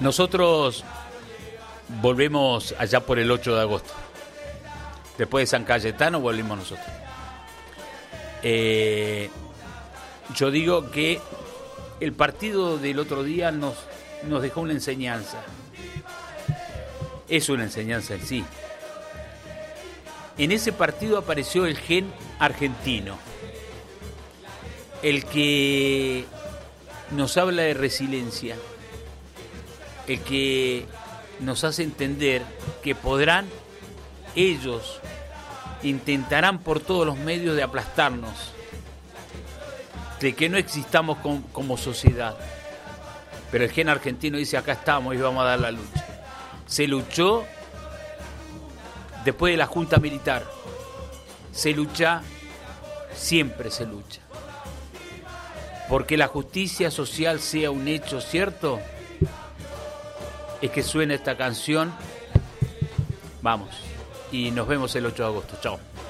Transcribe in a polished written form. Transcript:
Nosotros volvemos allá por el 8 de agosto. Después de San Cayetano volvimos nosotros. Yo digo que el partido del otro día nos dejó una enseñanza. Es una enseñanza en sí. En ese partido apareció el gen argentino, el que nos habla de resiliencia, el que nos hace entender que podrán, ellos intentarán por todos los medios de aplastarnos, de que no existamos como sociedad. Pero el gen argentino dice, acá estamos y vamos a dar la lucha. Se luchó después de la Junta Militar. Se lucha, siempre se lucha. Porque la justicia social sea un hecho cierto, es que suene esta canción. Vamos, y nos vemos el 8 de agosto. Chao.